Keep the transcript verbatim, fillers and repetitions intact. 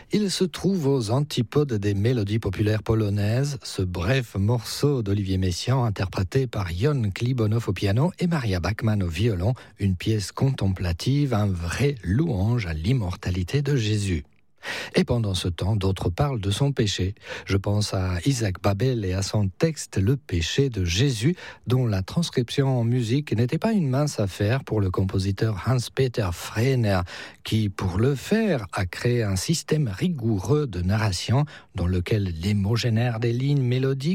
Il se trouve aux antipodes des mélodies populaires polonaises, ce bref morceau d'Olivier Messiaen interprété par Jon Klibonov au piano et Maria Bachmann au violon, une pièce contemplative, un vrai louange à l'immortalité de Jésus. Et pendant ce temps, d'autres parlent de son péché. Je pense à Isaac Babel et à son texte « Le péché de Jésus », dont la transcription en musique n'était pas une mince affaire pour le compositeur Hans-Peter Frehner, qui, pour le faire, a créé un système rigoureux de narration dans lequel les mots génèrent des lignes mélodiques